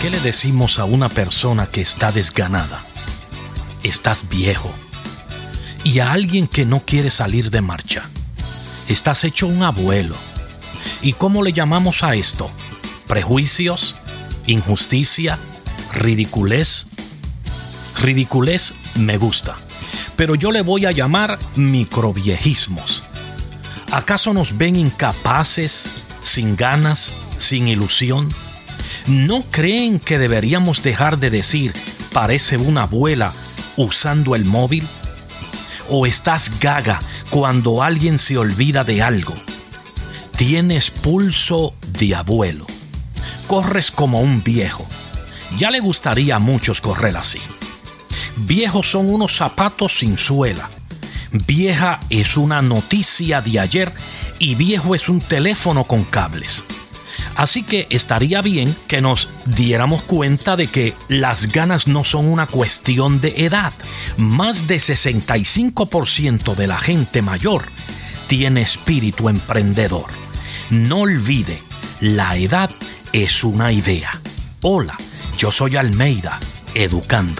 ¿Qué le decimos a una persona que está desganada? Estás viejo. Y a alguien que no quiere salir de marcha. Estás hecho un abuelo. ¿Y cómo le llamamos a esto? ¿Prejuicios? ¿Injusticia? ¿Ridiculez? Ridiculez me gusta. Pero yo le voy a llamar microviejismos. ¿Acaso nos ven incapaces, sin ganas, sin ilusión? ¿No creen que deberíamos dejar de decir parece una abuela usando el móvil? ¿O estás gaga cuando alguien se olvida de algo? Tienes pulso de abuelo. Corres como un viejo. Ya le gustaría a muchos correr así. Viejos son unos zapatos sin suela. Vieja es una noticia de ayer y viejo es un teléfono con cables. Así que estaría bien que nos diéramos cuenta de que las ganas no son una cuestión de edad. Más de 65% de la gente mayor tiene espíritu emprendedor. No olvide, la edad es una idea. Hola, yo soy Almeida, educando.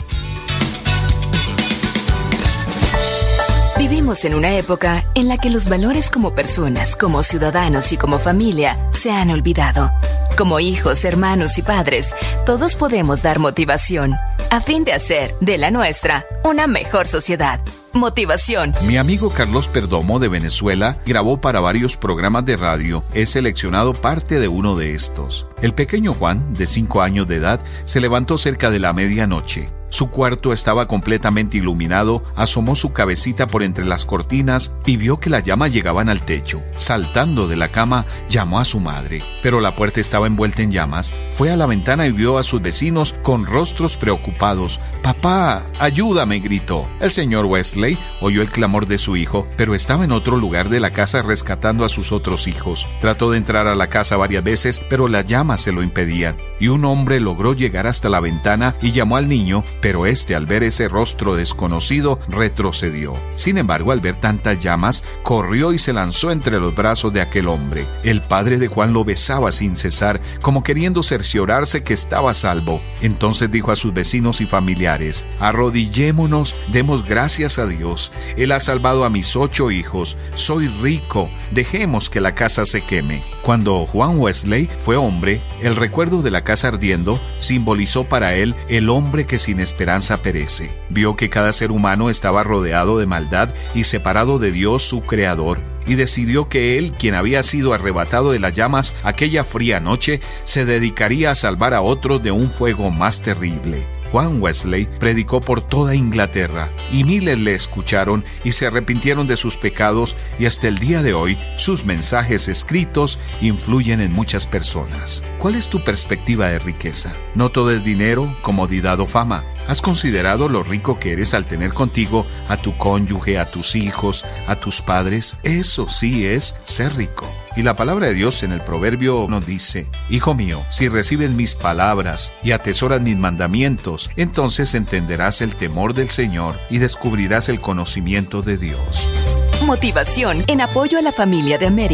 Vivimos en una época en la que los valores como personas, como ciudadanos y como familia se han olvidado. Como hijos, hermanos y padres, todos podemos dar motivación a fin de hacer de la nuestra una mejor sociedad. Motivación. Mi amigo Carlos Perdomo de Venezuela grabó para varios programas de radio. He seleccionado parte de uno de estos. El pequeño Juan, de 5 años de edad, se levantó cerca de la medianoche. Su cuarto estaba completamente iluminado, asomó su cabecita por entre las cortinas y vio que las llamas llegaban al techo. Saltando de la cama, llamó a su madre, pero la puerta estaba envuelta en llamas. Fue a la ventana y vio a sus vecinos con rostros preocupados. «¡Papá, ayúdame!», gritó. El señor Wesley oyó el clamor de su hijo, pero estaba en otro lugar de la casa rescatando a sus otros hijos. Trató de entrar a la casa varias veces, pero las llamas se lo impedían, y un hombre logró llegar hasta la ventana y llamó al niño, pero este, al ver ese rostro desconocido, retrocedió. Sin embargo, al ver tantas llamas, corrió y se lanzó entre los brazos de aquel hombre. El padre de Juan lo besaba sin cesar, como queriendo cerciorarse que estaba a salvo. Entonces dijo a sus vecinos y familiares: «Arrodillémonos, demos gracias a Dios. Él ha salvado a mis 8 hijos. Soy rico. Dejemos que la casa se queme». Cuando Juan Wesley fue hombre, el recuerdo de la casa ardiendo simbolizó para él el hombre que sin esperanza perece. Vio que cada ser humano estaba rodeado de maldad y separado de Dios, su creador, y decidió que él, quien había sido arrebatado de las llamas aquella fría noche, se dedicaría a salvar a otros de un fuego más terrible. Juan Wesley predicó por toda Inglaterra y miles le escucharon y se arrepintieron de sus pecados, y hasta el día de hoy sus mensajes escritos influyen en muchas personas. ¿Cuál es tu perspectiva de riqueza? No todo es dinero, comodidad o fama. ¿Has considerado lo rico que eres al tener contigo a tu cónyuge, a tus hijos, a tus padres? Eso sí es ser rico. Y la palabra de Dios en el proverbio nos dice: «Hijo mío, si recibes mis palabras y atesoras mis mandamientos, entonces entenderás el temor del Señor y descubrirás el conocimiento de Dios». Motivación en apoyo a la familia de América.